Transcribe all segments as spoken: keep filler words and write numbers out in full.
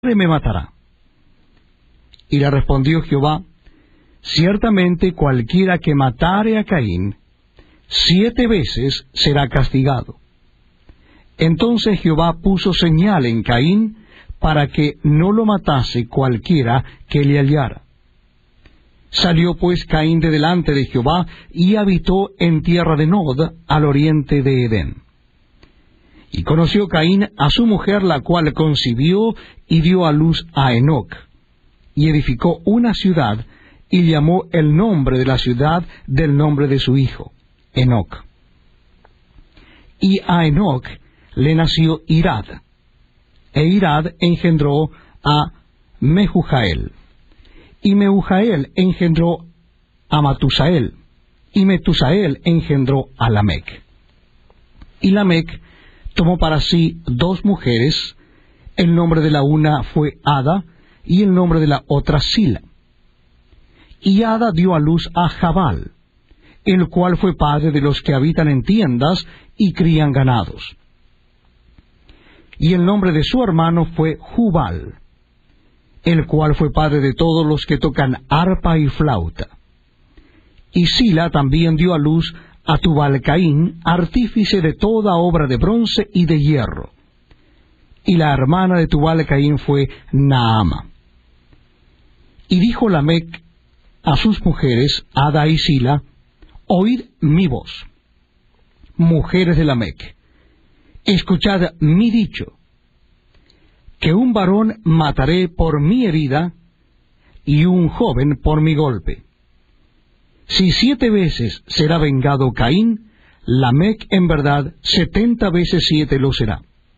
me matará. Y le respondió Jehová: ciertamente cualquiera que matare a Caín, siete veces será castigado. Entonces Jehová puso señal en Caín, para que no lo matase cualquiera que le hallara. Salió pues Caín de delante de Jehová, y habitó en tierra de Nod, al oriente de Edén. Y conoció Caín a su mujer, la cual concibió, y dio a luz a Enoc. Y edificó una ciudad, y llamó el nombre de la ciudad del nombre de su hijo, Enoc. Y a Enoc le nació Irad, e Irad engendró a Mehujael, y Mehujael engendró a Matusael, y Metusael engendró a Lamec. Y Lamec tomó para sí dos mujeres, el nombre de la una fue Ada, y el nombre de la otra Sila. Y Ada dio a luz a Jabal, el cual fue padre de los que habitan en tiendas y crían ganados. Y el nombre de su hermano fue Jubal, el cual fue padre de todos los que tocan arpa y flauta. Y Sila también dio a luz a Tubal-Caín, artífice de toda obra de bronce y de hierro. Y la hermana de Tubal-Caín fue Naama. Y dijo Lamec a sus mujeres, Ada y Sila: oíd mi voz, mujeres de Lamec, escuchad mi dicho, que un varón mataré por mi herida, y un joven por mi golpe. Si siete veces será vengado Caín, Lamec en verdad setenta veces siete lo será.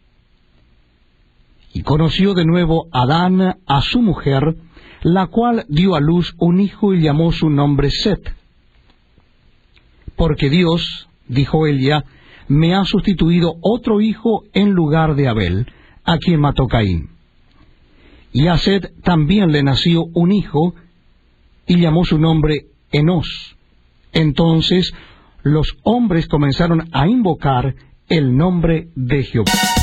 Y conoció de nuevo Adán a su mujer, la cual dio a luz un hijo y llamó su nombre Set. Porque Dios, dijo ella, me ha sustituido otro hijo en lugar de Abel, a quien mató Caín. Y a Set también le nació un hijo, y llamó su nombre Enos. Entonces los hombres comenzaron a invocar el nombre de Jehová.